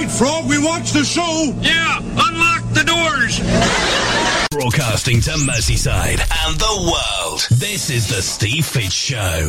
right, Frog, we watched the show. Yeah, unlock the doors. Broadcasting to Merseyside and the world. This is the Steve Fitz Show.